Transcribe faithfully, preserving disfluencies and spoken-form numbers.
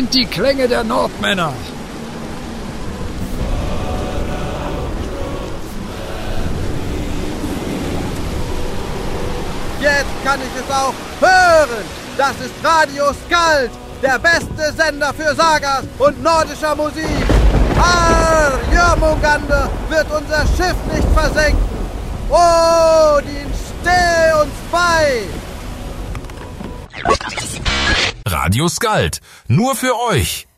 sind die Klänge der Nordmänner. Jetzt kann ich es auch hören. Das ist Radio Skald, der beste Sender für Sagas und nordischer Musik. Arr, Jörmungandr wird unser Schiff nicht versenken. Odin, steh uns bei. Radio Skald, nur für euch.